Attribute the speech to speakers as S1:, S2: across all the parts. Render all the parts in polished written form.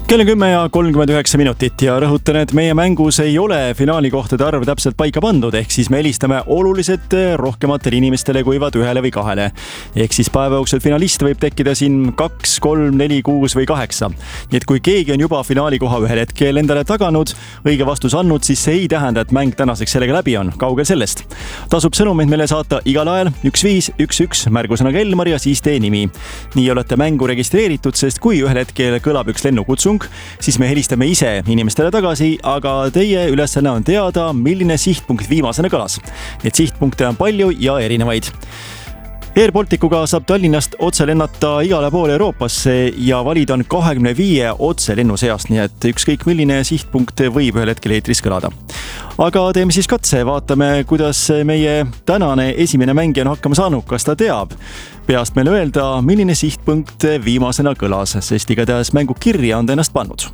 S1: Kell on 10:39 ja rõhutan, et meie mängus ei ole finaalikohtade arv täpselt paika pandud, ehk siis me helistame oluliselt rohkematele inimestele kui vaid 1 või 2. Ehk siis päeva jooksul finaliste võib tekkida siin 2, 3, 4, 6 või 8. Nii et kui keegi on juba finaalikoha ühel hetkel endale taganud, õige vastus andnud, siis see ei tähenda, et mäng tänaseks sellega läbi on. Kaugel sellest. Tasub sõnumid meile saata igal ajal 1511 märgusõnaga Elmar ja siis teie nimi. Nii olete mängu registreeritud, sest kui ühel hetkel kõlab üks lennukutsung, siis me helistame ise inimestele tagasi, aga teie ülesanne on teada, milline sihtpunkt viimasena kõlas. Need sihtpunkte on palju ja erinevaid. Air Balticuga saab Tallinnast otse lennata igale poole Euroopasse ja valida on 25 otselennu seast, nii et ükskõik milline sihtpunkt võib ühel hetkel eetris kõlada. Aga teeme siis katse, vaatame, kuidas meie tänane esimene mängija on hakkama saanud, kas ta teab peast meile öelda, milline sihtpunkt viimasena kõlas, sest igatahes mängu kirja on ta ennast pannud.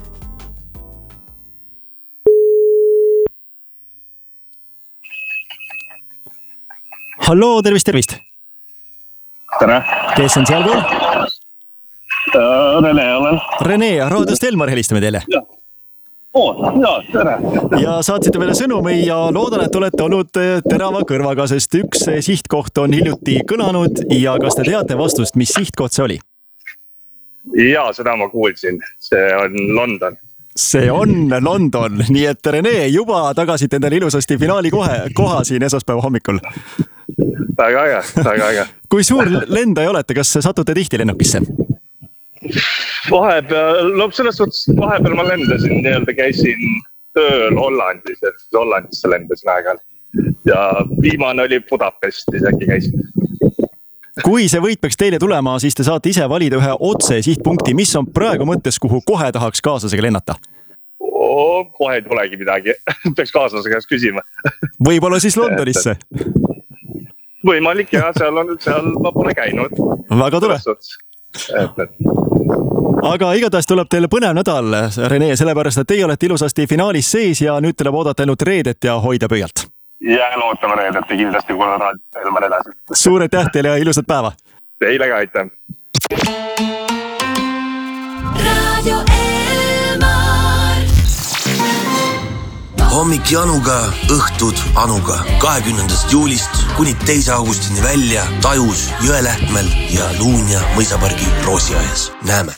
S1: Halloo, tervist!
S2: Tere!
S1: Kes on seal pool?
S2: Rene olen.
S1: Rene, raadiost Elmar helistame teile.
S2: Tere!
S1: Ja saatsite meile sõnumi ja loodan, et olete olnud terava kõrvaga, sest üks sihtkoht on hiljuti kõlanud ja kas te teate vastust, mis sihtkoht see oli?
S2: Ja, seda ma kuulsin. See on London.
S1: See on London, nii et Rene, juba tagasite endale ilusasti finaali koha siin esmaspäeva hommikul.
S2: Väga äge.
S1: Kui suur lendaja olete, kas satute tihti lennukisse?
S2: Vahepeal ma lendasin, käisin tööl Hollandis, et Hollandisse lendasin aeg-ajalt. Ja viimane oli Budapestis, äkki käisin.
S1: Kui see võit peaks teile tulema, siis te saate ise valida ühe otse sihtpunkti, mis on praegu mõttes, kuhu kohe tahaks kaaslasega lennata?
S2: Kohe ei tulegi midagi, peaks kaaslase käest küsima.
S1: Võib-olla siis Londonisse?
S2: Võimalik ja seal ma pole käinud.
S1: Väga tore. Aga igatahes tuleb teile põnev nädal, Rene, sellepärast, et teie olete ilusasti finaalis sees ja nüüd tuleb oodata ainult reedet ja hoida pöialt.
S2: Ja lootame reedet ja kindlasti kuulad Elmar edasi.
S1: Suur aitäh teile ja ilusat päeva!
S2: Teile ka aitäh!
S3: Radio Elmar.
S4: Hommik Januga, õhtud Anuga. 20. juulist kuni 2. augustini välja Tajus, Jõelähtmel ja Luunja mõisapargi Roosiaias. Näeme!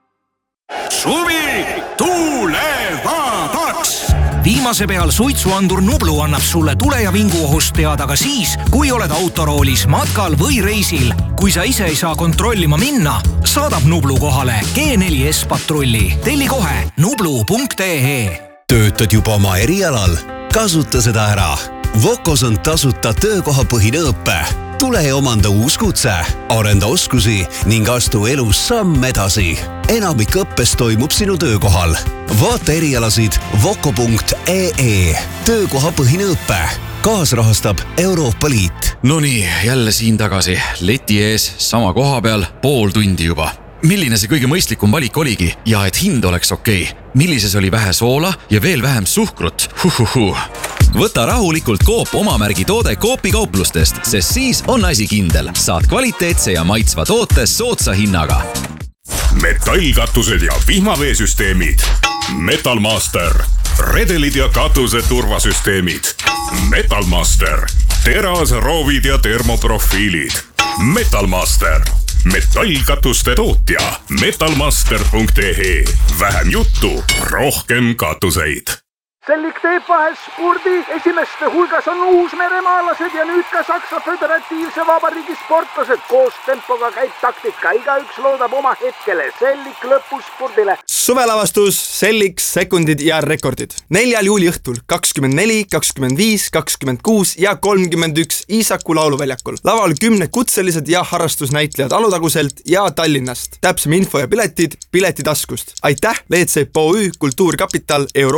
S5: Suvi tulevadaks! Viimase peal suitsuandur Nublu annab sulle tule- ja vinguohust teada ka siis, kui oled autoroolis, matkal või reisil. Kui sa ise ei saa kontrollima minna, saadab Nublu kohale G4S patrulli. Telli kohe nublu.ee.
S6: Töötad juba oma erialal? Kasuta seda ära. Vokos on tasuta töökohapõhine õppe. Tule ja omanda uus kutse, arenda oskusi ning astu elus samm edasi. Enamik õppest toimub sinu töökohal. Vaata erialasid voko.ee. Töökohapõhine õppe. Kaasrahastab Euroopa Liit.
S7: Nonii, jälle siin tagasi. Leti ees, sama koha peal, pool tundi juba. Milline see kõige mõistlikum valik oligi ja et hind oleks okei? Millises oli vähe soola ja veel vähem suhkrut? Võta rahulikult Coop omamärgi toode Coopi kauplustest, sest siis on asi kindel. Saad kvaliteetse ja maitsva toote soodsa hinnaga.
S8: Metallkatused ja vihmaveesüsteemid. Metalmaster. Redelid ja katuse turvasüsteemid. Metalmaster. Teras, roovid ja termoprofiilid. Metalmaster. Metallkatuste tootja. Metalmaster.ee. Vähem juttu, rohkem katuseid.
S9: Sellik teeb vahel spordi. Esimeste hulgas on uusmeremaalased ja nüüd ka Saksa Föderatiivse Vabariigi sportlased. Koos tempoga käib taktika. Igaüks loodab oma hetkele. Sellik lõpuspordile.
S10: Suvelavastus, Selliks, sekundid ja rekordid. 4. juuli õhtul 24, 25, 26 ja 31 Iisaku lauluväljakul. Laval 10 kutselised ja harrastusnäitlejad Alutaguselt ja Tallinnast. Täpsem info ja piletid Piletitaskust. Aitäh, LeedSepp OÜ, Kultuurkapital, Euro